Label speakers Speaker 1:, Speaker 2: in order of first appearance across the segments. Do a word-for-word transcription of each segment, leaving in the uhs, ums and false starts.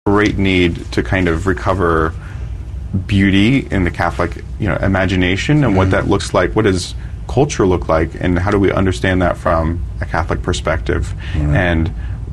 Speaker 1: great need to kind of recover beauty in the Catholic, you know, imagination and mm-hmm. what that looks like. What does culture look like, and how do we understand that from a Catholic perspective? Mm-hmm. And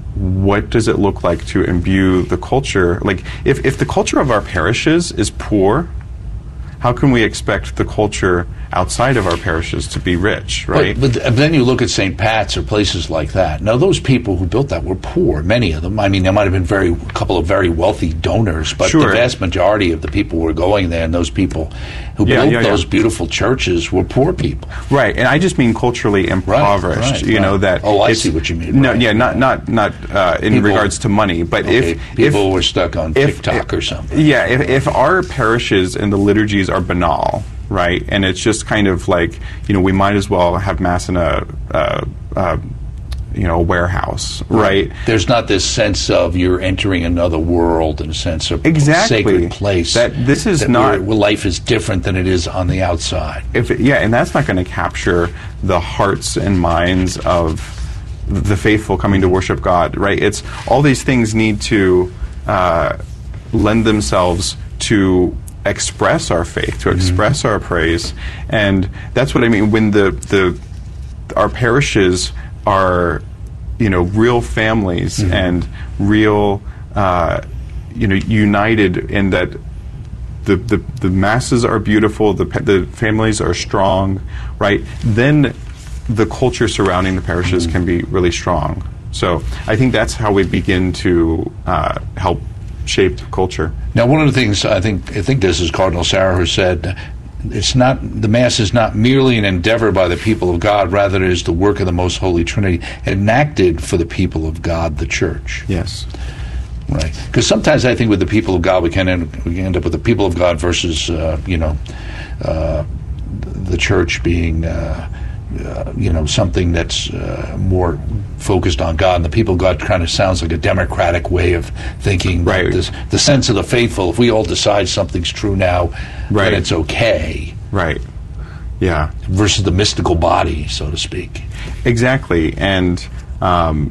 Speaker 1: what does it look like to imbue the culture? Like, if, if the culture of our parishes is poor, how can we expect the culture outside of our parishes to be rich, right?
Speaker 2: But, but then you look at Saint Pat's or places like that. Now, those people who built that were poor, many of them. I mean, there might have been very a couple of very wealthy donors, but
Speaker 1: sure.
Speaker 2: the vast majority of the people who were going there, and those people who
Speaker 1: yeah,
Speaker 2: built
Speaker 1: yeah,
Speaker 2: those
Speaker 1: yeah.
Speaker 2: beautiful churches were poor people.
Speaker 1: Right, and I just mean culturally impoverished.
Speaker 2: Right, right,
Speaker 1: you
Speaker 2: right.
Speaker 1: know that.
Speaker 2: Oh, I see what you mean.
Speaker 1: No,
Speaker 2: right.
Speaker 1: yeah, not not not uh, in
Speaker 2: people,
Speaker 1: regards to money, but
Speaker 2: okay,
Speaker 1: if
Speaker 2: people
Speaker 1: if,
Speaker 2: were stuck on
Speaker 1: if,
Speaker 2: TikTok
Speaker 1: if,
Speaker 2: or something.
Speaker 1: Yeah, if, if our parishes and the liturgies are banal, right, and it's just kind of like, you know, we might as well have mass in a, uh, uh, you know, a warehouse, right?
Speaker 2: There's not this sense of you're entering another world and a sense of
Speaker 1: exactly.
Speaker 2: sacred place.
Speaker 1: That this is
Speaker 2: that
Speaker 1: not
Speaker 2: where life is different than it is on the outside.
Speaker 1: If it, yeah, and that's not going to capture the hearts and minds of the faithful coming to worship God, right? It's all these things need to uh, lend themselves to express our faith, to express mm-hmm. our praise, and that's what I mean when the the our parishes are, you know, real families mm-hmm. and real, uh, you know, united in that the, the the masses are beautiful, the the families are strong, right? Then the culture surrounding the parishes mm-hmm. can be really strong. So I think that's how we begin to uh, help shape culture.
Speaker 2: Now, one of the things I think I think this is Cardinal Sarah who said, it's not the Mass is not merely an endeavor by the people of God, rather it is the work of the Most Holy Trinity, enacted for the people of God, the Church.
Speaker 1: Yes.
Speaker 2: Right. Because sometimes I think with the people of God, we can end, we can end up with the people of God versus, uh, you know, uh, the Church being, uh, uh, you know, something that's uh, more focused on God. And the people of God kind of sounds like a democratic way of thinking.
Speaker 1: Right.
Speaker 2: This, the sense of the faithful, if we all decide something's true now,
Speaker 1: right.
Speaker 2: then it's okay.
Speaker 1: Right. Yeah.
Speaker 2: Versus the mystical body, so to speak.
Speaker 1: Exactly. And um,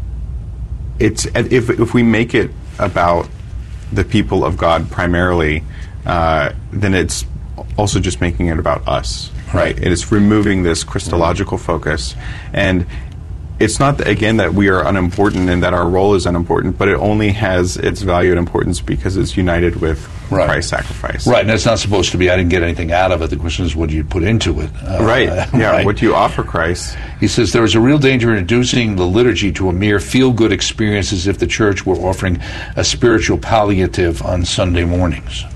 Speaker 1: it's if if we make it about the people of God primarily, uh, then it's also just making it about us. Right. It is removing this Christological focus. And it's not, that, again, that we are unimportant and that our role is unimportant, but it only has its value and importance because it's united with
Speaker 2: right.
Speaker 1: Christ's sacrifice.
Speaker 2: Right, and it's not supposed to be, I didn't get anything out of it. The question is, what do you put into it? Uh,
Speaker 1: right, yeah,
Speaker 2: right.
Speaker 1: What do you offer Christ?
Speaker 2: He says, there is a real danger in reducing the liturgy to a mere feel-good experience as if the Church were offering a spiritual palliative on Sunday mornings.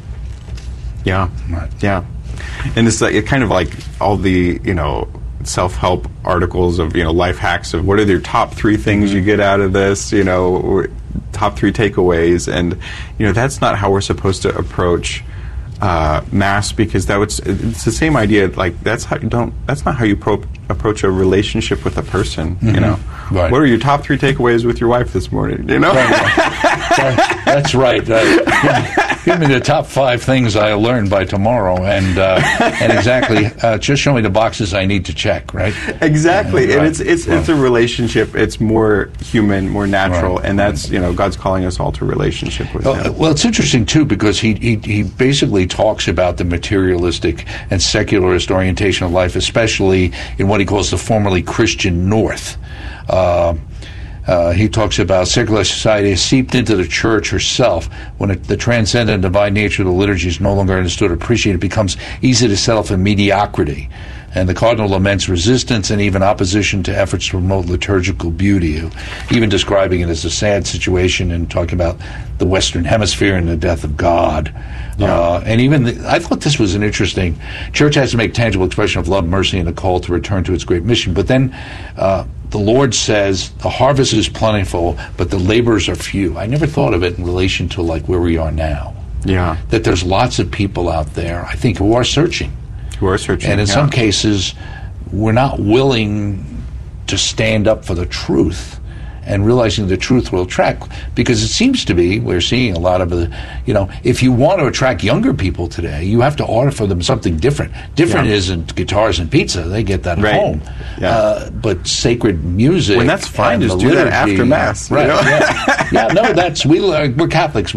Speaker 1: Yeah,
Speaker 2: right.
Speaker 1: yeah. And it's like, it kind of like all the, you know, self-help articles of, you know, life hacks of what are your top three things mm-hmm. you get out of this, you know, top three takeaways. And, you know, that's not how we're supposed to approach uh, Mass, because that would, it's the same idea, like, that's how you don't, that's not how you pro- approach a relationship with a person, mm-hmm. you know.
Speaker 2: Right.
Speaker 1: What are your top three takeaways with your wife this morning, you know?
Speaker 2: Right, right. That's right. Uh, give me the top five things I learned by tomorrow, and uh, and exactly, uh, just show me the boxes I need to check, right?
Speaker 1: Exactly,
Speaker 2: uh, right.
Speaker 1: and it's it's right. it's a relationship. It's more human, more natural,
Speaker 2: right.
Speaker 1: and that's, you know, God's calling us all to relationship with
Speaker 2: well,
Speaker 1: Him.
Speaker 2: Well, it's interesting too, because he, he he basically talks about the materialistic and secularist orientation of life, especially in what he calls the formerly Christian North. Uh, Uh, he talks about secular society is seeped into the Church herself. When it, the transcendent divine nature of the liturgy is no longer understood or appreciated, it becomes easy to settle for mediocrity. And the Cardinal laments resistance and even opposition to efforts to promote liturgical beauty, even describing it as a sad situation and talking about the Western Hemisphere and the death of God. Yeah. Uh, and even, the, I thought this was an interesting, Church has to make tangible expression of love, mercy, and a call to return to its great mission. But then uh, the Lord says, the harvest is plentiful, but the laborers are few. I never thought of it in relation to like where we are now.
Speaker 1: Yeah.
Speaker 2: That there's lots of people out there, I think, who are searching.
Speaker 1: Who are searching,
Speaker 2: And in
Speaker 1: yeah.
Speaker 2: some cases, we're not willing to stand up for the truth. and realizing the truth will attract. Because it seems to be, we're seeing a lot of the, you know, if you want to attract younger people today, you have to offer them something different. Different
Speaker 1: Yeah.
Speaker 2: isn't guitars and pizza. They get that at
Speaker 1: Right.
Speaker 2: home.
Speaker 1: Yeah.
Speaker 2: Uh, but sacred music.
Speaker 1: When that's fine,
Speaker 2: and
Speaker 1: just
Speaker 2: the
Speaker 1: do that
Speaker 2: liturgy-
Speaker 1: after Mass, you
Speaker 2: Right.
Speaker 1: know?
Speaker 2: Yeah. yeah. No, that's, we, we're Catholics.